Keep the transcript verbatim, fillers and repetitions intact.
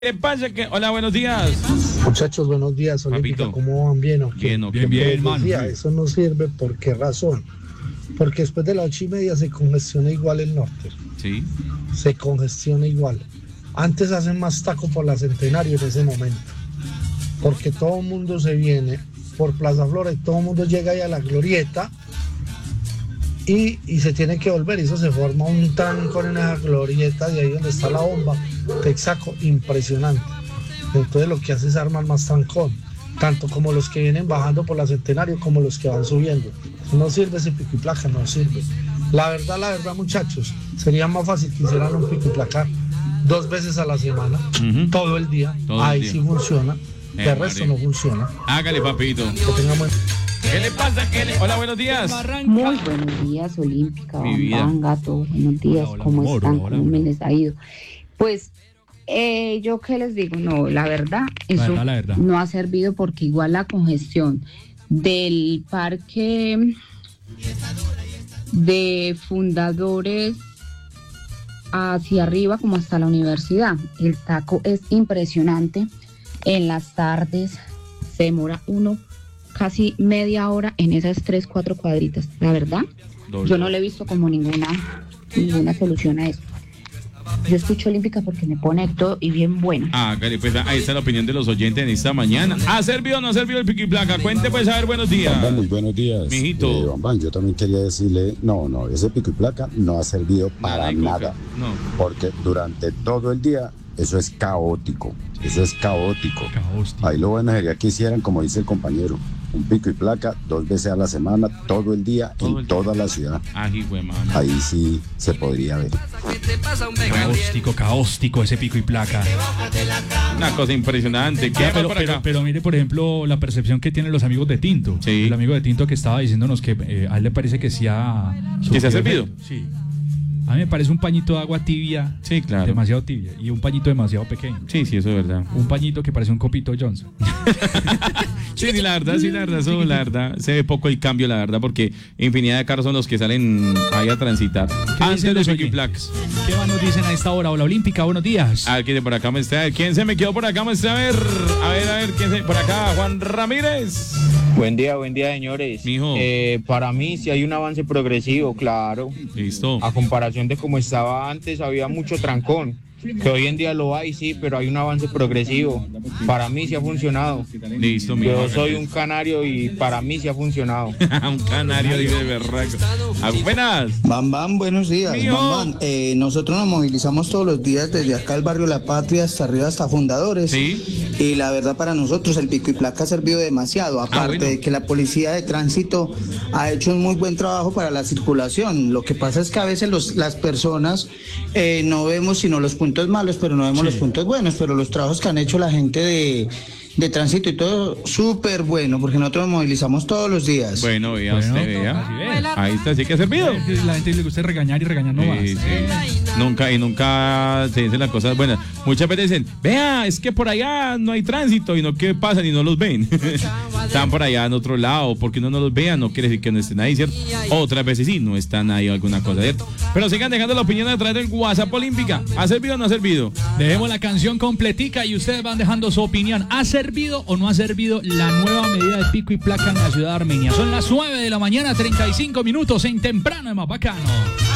¿Qué pasa? Que... Hola, buenos días. Muchachos, buenos días. Olímpica, ¿cómo van? ¿Bien o qué? Bien, okay. bien, bien, man. Eso no sirve. ¿Por qué razón? Porque después de las ocho y media se congestiona igual el norte. Sí. Se congestiona igual. Antes hacen más taco por la Centenario en ese momento. Porque todo el mundo se viene por Plaza Flora y todo el mundo llega ahí a la glorieta y, y se tiene que volver. Y eso se forma un trancón en esa glorieta de ahí donde está la bomba. Texaco, impresionante. Entonces lo que hace es armar más trancón, tanto como los que vienen bajando por la Centenario como los que van subiendo. No sirve ese pico y placa, no sirve. La verdad, la verdad, muchachos, sería más fácil que hicieran un pico y placa dos veces a la semana, uh-huh. todo el día. Todo Ahí el día. Sí funciona. Eh, de resto no funciona. Hágale, papito. Que tengamos... ¿Qué le pasa? ¿Qué le... Hola, buenos días. Muy buenos días, Olímpica. Mi vida. Van, gato. Buenos días. Hola, hola, ¿cómo amor, están? Hola, ¿Cómo hola. me les ha ido? Pues, eh, yo qué les digo, no, la verdad, eso la verdad, la verdad. no ha servido porque igual la congestión del parque de Fundadores hacia arriba como hasta la universidad, el taco es impresionante. En las tardes se demora uno casi media hora en esas tres, cuatro cuadritas. La verdad, Doble. yo no le he visto como ninguna, ninguna solución a eso. Yo escucho Olímpica porque me conecto y bien bueno. Ah, pues ahí está la opinión de los oyentes en esta mañana. ¿Ha servido o no ha servido el pico y placa? Cuente pues, a ver, buenos días. Bambán, muy buenos días. Mijito. Eh, Bambán, yo también quería decirle, no, no, ese pico y placa no ha servido para no, nada. No. Porque durante todo el día eso es caótico. Eso es caótico. Caóstico. Ahí lo bueno sería que hicieran, como dice el compañero, un pico y placa dos veces a la semana, todo el día, todo en el toda día. la ciudad. Ay, güey, mamá. Ahí sí se podría ver. Caóstico, caóstico ese pico y placa. Una cosa impresionante. ¿Qué pero, pero, pero mire, por ejemplo, la percepción que tienen los amigos de Tinto. Sí. El amigo de Tinto que estaba diciéndonos que eh, a él le parece que sí ha... ¿Que se ha servido? Sí. A mí me parece un pañito de agua tibia, sí, claro. demasiado tibia, y un pañito demasiado pequeño. Sí, sí, eso es verdad. Un pañito que parece un copito Johnson. sí, sí, la verdad, sí, la verdad, eso, la verdad, se ve poco el cambio, la verdad, porque infinidad de carros son los que salen ahí a transitar. Antes de los pico y placas. ¿Qué más nos dicen a esta hora? Hola, Olímpica, buenos días. A ver, ¿quién por acá me está? ¿Quién se me quedó por acá me está? A ver, a ver, a ver, ¿quién se... por acá? Juan Ramírez. Buen día, buen día, señores. Mijo. Eh, para mí sí hay un avance progresivo, claro. Listo. A comparación de cómo estaba antes, había mucho trancón. Que hoy en día lo hay, sí, pero hay un avance progresivo. Para mí sí ha funcionado. Listo, mijo. Yo soy un canario y para mí sí ha funcionado. Un canario de berraco. Buenas. Bam, bam, buenos días. Bam, bam. Eh, nosotros nos movilizamos todos los días desde acá el barrio La Patria hasta arriba hasta Fundadores. Sí. Y la verdad para nosotros el pico y placa ha servido demasiado. Aparte ah, bueno. de que la policía de tránsito ha hecho un muy buen trabajo para la circulación. Lo que pasa es que a veces los, las personas eh, no vemos sino los puntos malos, pero no vemos sí. los puntos buenos, pero los trabajos que han hecho la gente de, de tránsito y todo, súper bueno, porque nosotros nos movilizamos todos los días. Bueno, vea bueno, usted, vea. Ahí está, sí que ha servido. La gente le gusta regañar y regañar no sí, más. Sí. Nunca, y nunca se dicen las cosas buenas. Muchas veces dicen, vea, es que por allá no hay tránsito, y no que pasan y no los ven. Están por allá en otro lado, porque uno no los vea, no quiere decir que no estén ahí, ¿cierto? Otras veces sí, no están ahí alguna cosa, ¿cierto? Pero sigan dejando la opinión a través del WhatsApp Olímpica. ¿Ha servido o no ha servido? Dejemos la canción completica y ustedes van dejando su opinión. ¿Ha servido o no ha servido la nueva medida de pico y placa en la ciudad de Armenia? Son las nueve de la mañana, treinta y cinco minutos en Temprano de Mapacano.